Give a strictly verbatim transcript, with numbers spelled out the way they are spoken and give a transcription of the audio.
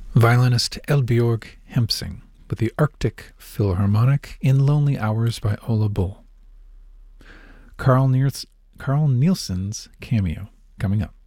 Violinist Elbjorg Hempsing with the Arctic Philharmonic in Lonely Hours by Ola Bull. Carl, Niels- Carl Nielsen's cameo coming up.